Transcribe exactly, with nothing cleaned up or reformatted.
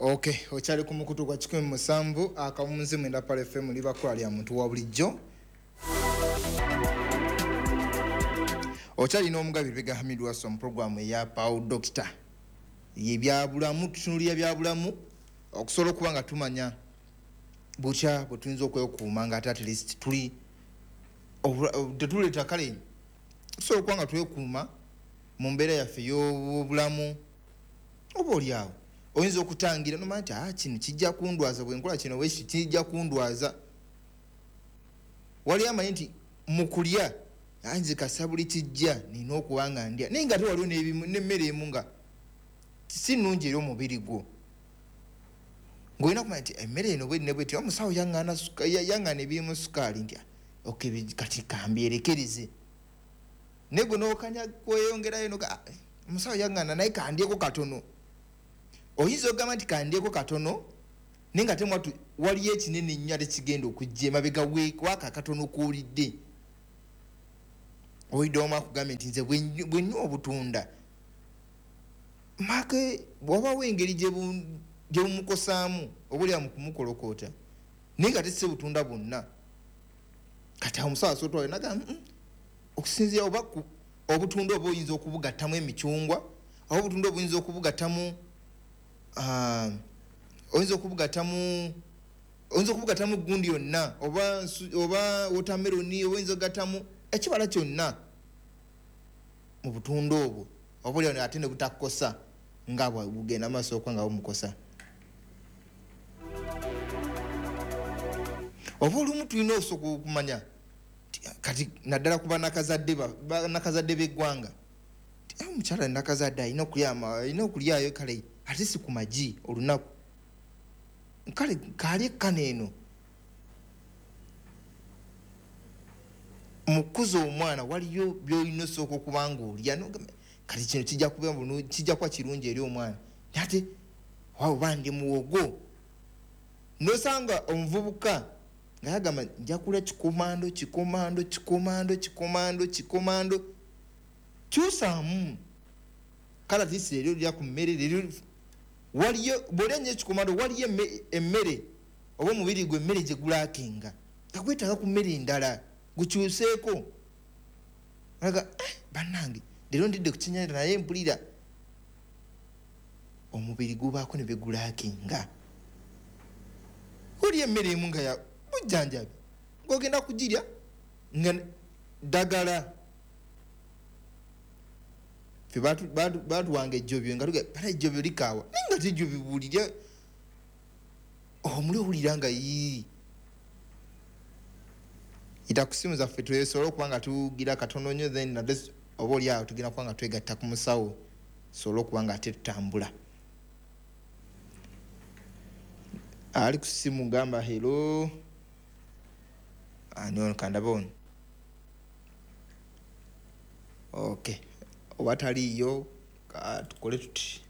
Okay, okyali ku mukutu gwa kikumi musanvu akawunzi mwenda pale F M libakola lya muntu wa bulijjo. Okyali n'omugabi Bega Hamid Wasso mu programu eya Paul Doctor. Yebyabulamu tutunulira byabulamu okusobola okuba nga tumanya bukya bwe tuyinza okwekuuma nga ate at least tuli tetuleeta kale tusobola okuba nga twekuuma mu mbeera yaffe y'obulamu oba oliawo oyinza okutangira nomanya nti ah kino kijja kundwaza bwe nkola kino weeki kijja kundwaza wali amanyi nti mu kulya anze kasabuli kijja nina okuba nga ndya naye nga ate waliwo n'emmere emu nga si nnungi eri omubiri gwo ng'olina kumanya nti emmere eno bweri ne bweti omusawo yaŋŋaana ebirimu sukaali nti okay kati kambyerekereze naye gwe n'okanya kweyongerayo noga omusawo yaŋŋaana naye kandyeko katono oyinza okugamba nti kandyeko katono naye nga temwatu waliyo ekinene nnyo ate kigenda okujja emabega wako akatono kuwulidde oyidde omu akugambye nti nze bwe nnywa obutunda make bw'obawo engeri gye bumukosaamu obulya mu kumukolokoota naye nga tese butunda bwonna kati omusawo asootwayo nagamba okusinziira oba obutunda oba oyinza okubugattamu emicungwa oba obutunda oba oyinza okubugattamu oyinza okubugattamu oyinza okubugattamu gundi yonna oba oba watermeloni oba oyinza okugattamu ekibala kyonna mu butunda obwo oba ate ne butakukosa nga bugenda maaso okuba nga bumukosa oba olumu tulina okusooka okumanya kati naddala ku banakazadde b'eggwanga omukyala nakazadde alina alina okulyayo kale ate si ku magi olunaku kale kaalye ekkana eno mu kukuza omwana waliyo by'olina osooka okuba nga olya kati kino kijja kuba kirungi eri omwana ate oba ndi muwogo nosanga omuvubuka nga yagamba nja kulya kikomando kikomando kikomando kikomando kikomando kyusaamu kala tisi eryo lya ku mmere eryo waliyo bw'olya nnyo ekikomando waliyo emmere oba omubiri gwe emmere gye gulaakinga nga gwetaaga ku mmere endala gukyuseeko aga bannange leero ndidde ku kinyanja naye mpulira omubiri gubaako ne begulaakinga olya emmere emu nga ya bujjanjabi ng'ogenda kugirya nga ddagala fe baatuwanga ejjobyo nga tuga bala ejjobyo likaawa naye nga tejjobyo buulirya omuli owulira nga yii ita ku simu zaffe twesobola okuba nga tugira katono nnyo then nadde oba oli awo tugenda kuba nga twegatta ku musawo tusobole okuba nga ate tutambula ali ku simu gamba hello ani ono kandaba ono okay oba taliiyo tukole tuti